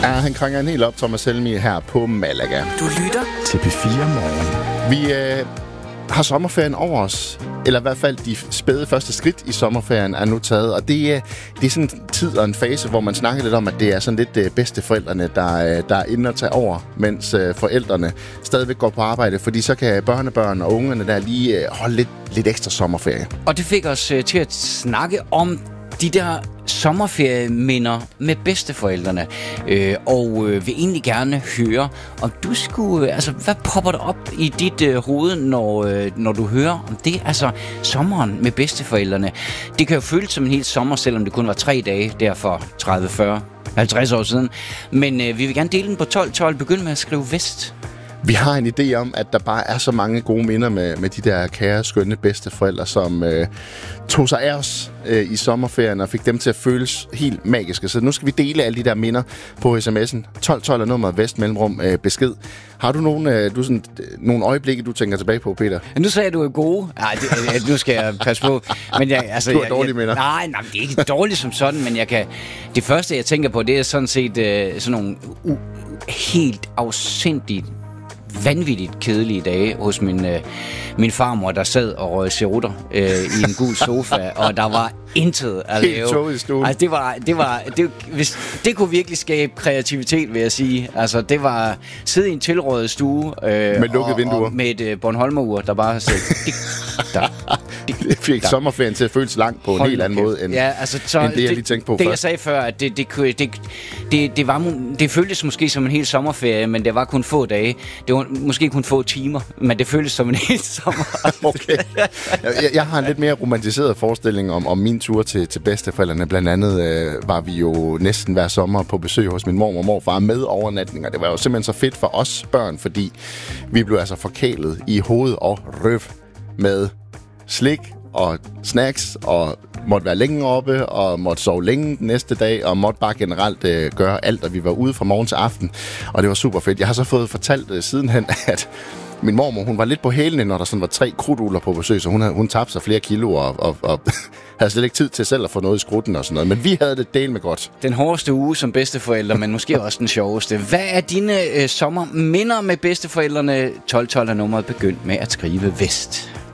Ja, han krænger en helt op, Thomas Helmig, her på Malaga. Du lytter til P4 Morgen. Vi har sommerferien over os. Eller i hvert fald de spæde første skridt i sommerferien er nu taget. Og det er sådan en tid og en fase, hvor man snakker lidt om, at det er sådan lidt bedsteforældrene, der er inde og tage over, mens forældrene stadigvæk går på arbejde. Fordi så kan børnebørn og ungerne der lige holde lidt ekstra sommerferie. Og det fik os til at snakke om de der sommerferieminder med bedsteforældrene. Og vil egentlig gerne høre, om du skulle... Altså, hvad popper der op i dit hoved, når du hører om det? Altså, sommeren med bedsteforældrene. Det kan jo føles som en hel sommer, selvom det kun var 3 dage, der for 30, 40, 50 år siden. Men vi vil gerne dele den på 12. Begynd med at skrive vest. Vi har en idé om, at der bare er så mange gode minder med de der kære, skønne bedsteforældre, som tog sig af os i sommerferien og fik dem til at føles helt magiske. Så nu skal vi dele alle de der minder på sms'en. 1212 er nummeret vest mellemrum besked. Har du nogle øjeblikke, du tænker tilbage på, Peter? Nu sagde du er gode. Nej, nu skal jeg passe på. Men du har dårlige minder. Nej, det er ikke dårligt som sådan, men det første, jeg tænker på, det er sådan set sådan nogle helt afsindigt vanvittigt kedelige dage hos min farmor, der sad og røg cerutter i en gul sofa, og der var intet at lave. Helt toget i stuen. Altså, det kunne virkelig skabe kreativitet, vil jeg sige. Altså, det var sidde i en tilrådet stue med lukkede vinduer. Og med et Bornholmer-ur, der bare sagde det fik sommerferien til at føles langt på en helt anden måde, end, end det, jeg lige tænkte på det, først. Jeg sagde før, at det føltes måske som en hel sommerferie, men det var kun få dage. Det var måske kun få timer, men det føltes som en hel sommer. Okay. Jeg har en lidt mere romantiseret forestilling om min tur til bedsteforældrene. Blandt andet var vi jo næsten hver sommer på besøg hos min mor og morfar med overnatninger. Det var jo simpelthen så fedt for os børn, fordi vi blev altså forkælet i hoved og røv med slik og snacks, og måtte være længe oppe, og måtte sove længe den næste dag, og måtte bare generelt gøre alt, og vi var ude fra morgen til aften, og det var super fedt. Jeg har så fået fortalt sidenhen, at min mormor, hun var lidt på hælene, når der sådan var 3 krudtugler på besøg, så hun tabte sig flere kilo, og havde slet ikke tid til selv at få noget i skrutten og sådan noget. Men vi havde det del med godt. Den hårdeste uge som bedsteforældre, men måske også den sjoveste. Hvad er dine sommerminder med bedsteforældrene? 1212 er nummeret begyndt med at skrive vest.